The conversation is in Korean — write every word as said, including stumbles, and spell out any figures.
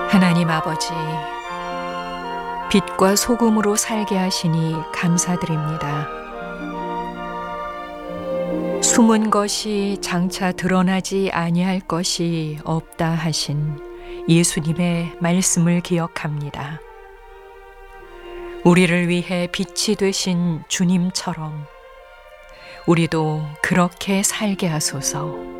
하나님 아버지, 빛과 소금으로 살게 하시니 감사드립니다. 숨은 것이 장차 드러나지 아니할 것이 없다 하신 예수님의 말씀을 기억합니다. 우리를 위해 빛이 되신 주님처럼 우리도 그렇게 살게 하소서.